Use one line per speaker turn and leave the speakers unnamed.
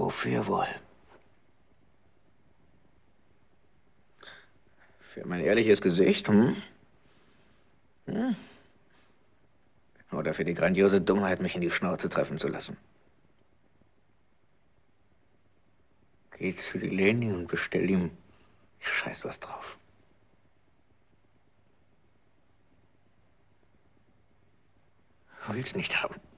Wofür wohl?
Für mein ehrliches Gesicht, hm? Hm? Oder für die grandiose Dummheit, mich in die Schnauze treffen zu lassen? Geh zu Lenny und bestell ihm scheiß was drauf. Will's nicht haben.